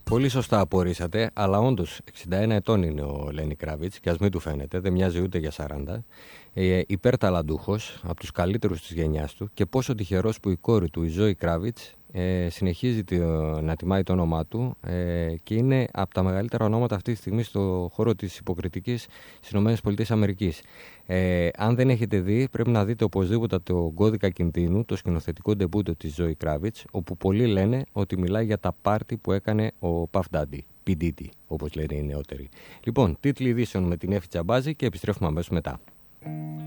Πολύ σωστά απορρίσατε, αλλά όντως 61 ετών είναι ο Λένι Κράβιτς και ας μην του φαίνεται, δεν μοιάζει ούτε για 40. Υπερταλαντούχος, από τους καλύτερους της γενιάς του και πόσο τυχερός που η κόρη του, η Ζόη Κράβιτς, συνεχίζει να τιμάει το όνομά του και είναι από τα μεγαλύτερα ονόματα αυτή τη στιγμή στο χώρο της υποκριτικής στις ΗΠΑ. Αν δεν έχετε δει, πρέπει να δείτε οπωσδήποτε το Κώδικα Κινδύνου, το σκηνοθετικό ντεμπούτο της Ζόη Κράβιτς, όπου πολλοί λένε ότι μιλάει για τα πάρτι που έκανε ο Puff Daddy, P. Diddy, όπως λένε οι νεότεροι. Λοιπόν, τίτλοι ειδήσεων με την Εύη Τσαμπάζη και επιστρέφουμε αμέσως μετά.